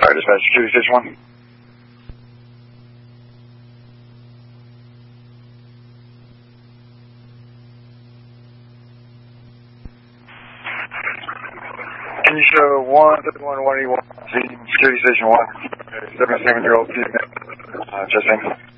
Alright, dispatch, Security Station 1. Can you show 131-181, Security Station 1, 77-year-old female, chest pain?